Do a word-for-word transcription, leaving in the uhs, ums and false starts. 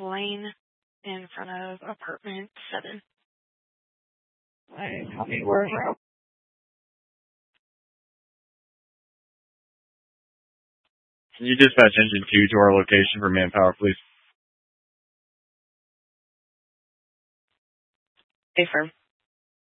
Lane in front of apartment seven. I copy word route. Can you dispatch engine two to our location for manpower, please? Affirm.